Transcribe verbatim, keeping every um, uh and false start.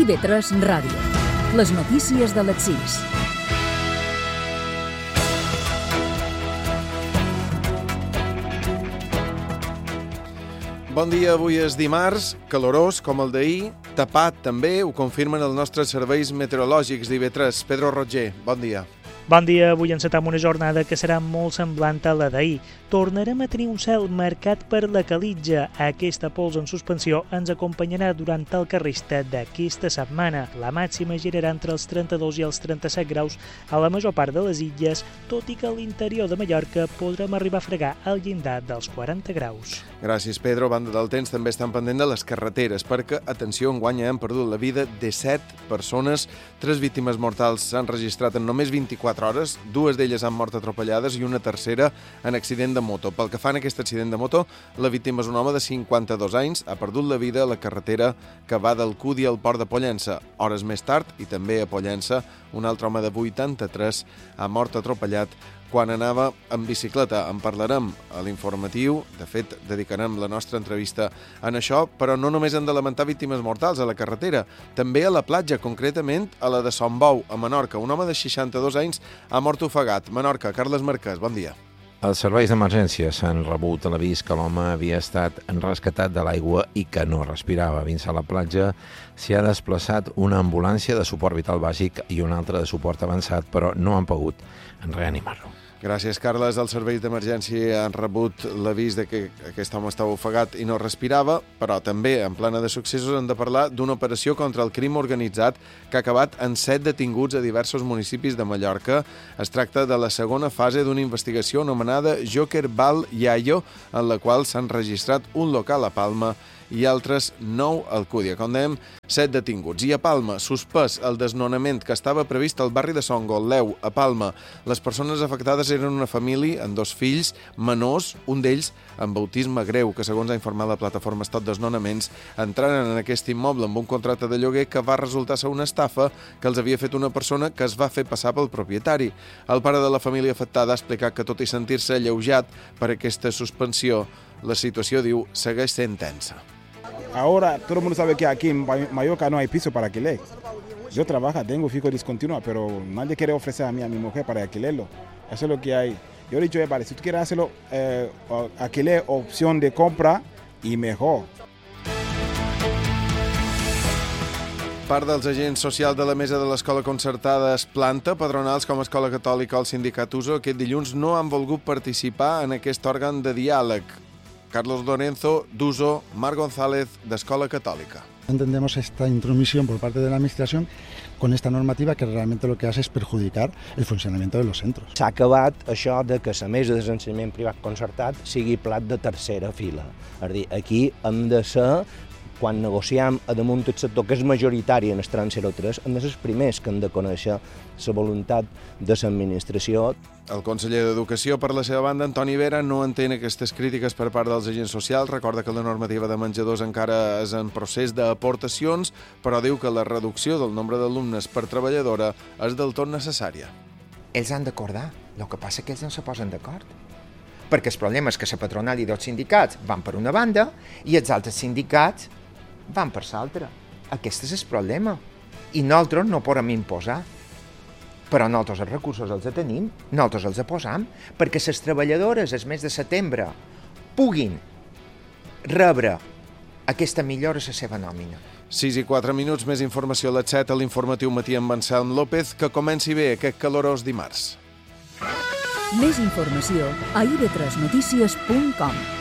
I V tres Ràdio. Les notícies de les sis. Bon dia, avui és dimarts, calorós com el d'ahir, tapat també, ho confirmen els nostres serveis meteorològics d'I V tres. Pedro Roger, bon dia. Bon dia, avui encetem una jornada que serà molt semblant a la d'ahir. Tornarem a tenir un cel marcat per la calitja. Aquesta pols en suspensió ens acompanyarà durant el que resta d'aquesta setmana. La màxima girarà entre els trenta-dos i els trenta-set graus a la major part de les illes, tot i que a l'interior de Mallorca podrem arribar a fregar el llindar dels quaranta graus. Gràcies, Pedro. A banda del temps, també estan pendent de les carreteres, perquè, atenció, enguany han perdut la vida disset persones. Tres víctimes mortals s'han registrat en només vint-i-quatre hores, dues d'elles han mort atropellades i una tercera en accident de moto. Pel que fa en aquest accident de moto, la víctima és un home de cinquanta-dos anys, ha perdut la vida a la carretera que va d'Alcúdia al port de Pollença. Hores més tard, i també a Pollença, un altre home de vuitanta-tres ha mort atropellat quan anava en bicicleta. En parlarem a l'informatiu, de fet, dedicarem la nostra entrevista en això, però no només hem de lamentar víctimes mortals a la carretera, també a la platja, concretament a la de Son Bou, a Menorca. Un home de seixanta-dos anys ha mort ofegat. Menorca, Carles Marquès, bon dia. Els serveis d'emergències han rebut l'avís que l'home havia estat rescatat de l'aigua i que no respirava. Fins a la platja s'hi ha desplaçat una ambulància de suport vital bàsic i una altra de suport avançat, però no han pogut reanimar-lo. Gràcies, Carles. Els serveis d'emergència han rebut l'avís de que aquest home estava ofegat i no respirava, però també, en plana de successos, hem de parlar d'una operació contra el crim organitzat que ha acabat en set detinguts a diversos municipis de Mallorca. Es tracta de la segona fase d'una investigació anomenada Joker Val Yayo, en la qual s'han registrat un local a Palma i altres nou a Alcúdia. Com dèiem, set detinguts. I a Palma, suspès el desnonament que estava previst al barri de Son Gotleu, a Palma. Les persones afectades eren una família amb dos fills menors, un d'ells amb autisme greu, que segons ha informat la plataforma Stop Desnonaments, entraren en aquest immoble amb un contracte de lloguer que va resultar ser una estafa que els havia fet una persona que es va fer passar pel propietari. El pare de la família afectada ha explicat que, tot i sentir-se alleujat per aquesta suspensió, la situació, diu, segueix sent tensa. Ahora todo el mundo sabe que aquí en Mallorca no hay piso para alquiler. Yo trabajo, tengo fijo discontinuo, pero nadie quiere ofrecer a mí, a mi mujer, para alquilerlo. Eso es lo que hay. Yo he dicho, eh, vale, si tú quieres hacerlo, eh, alquiler, opción de compra y mejor. Part dels agents socials de la mesa de l'escola concertada Esplanta, patronals com Escola Catòlica o el sindicat Uso, aquest dilluns no han volgut participar en aquest òrgan de diàleg. Carlos Lorenzo, d'Uso, Marc González, d'Escola Catòlica. Entendemos esta intromisión por parte de la Administración con esta normativa que realmente lo que hace es perjudicar el funcionamiento de los centros. S'ha acabat això de que la mesa d'ensenyament privat concertat sigui plat de tercera fila. És a dir, aquí hem de ser, quan negociem a damunt del sector, que és majoritari en el tram zero tres, hem de ser els primers que hem de conèixer la voluntat de l'administració. El conseller d'Educació, per la seva banda, Antoni Vera, no entén aquestes crítiques per part dels agents socials. Recorda que la normativa de menjadors encara és en procés d'aportacions, però diu que la reducció del nombre d'alumnes per treballadora és del tot necessària. Ells han d'acordar, el que passa que ells no se posen d'acord. Perquè el problema és que la patronal i els sindicats van per una banda i els altres sindicats van per l'altra. Aquest és el problema. I nosaltres no podem imposar. Però nosaltres els recursos els tenim, nosaltres els posam, perquè les treballadores el mes de setembre puguin rebre aquesta millora a la seva nòmina. sis i quatre minuts, més informació a les set a l'informatiu Matí amb Anselm López, que comenci bé aquest calorós dimarts. Més informació a i ve tres notícies punt com.